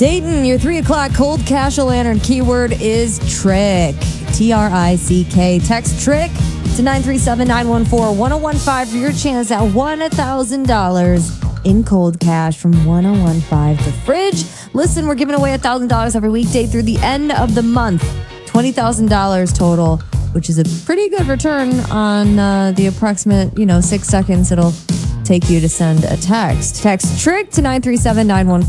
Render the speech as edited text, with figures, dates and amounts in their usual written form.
Dayton, your 3 o'clock cold cash lantern keyword is trick. T-R-I-C-K. Text trick to 937-914-1015 for your chance at $1,000 in cold cash from 1015 The Fridge. Listen, we're giving away $1,000 every weekday through the end of the month. $20,000 total, which is a pretty good return on the approximate, 6 seconds it'll take you to send a text. Text trick to 937-914.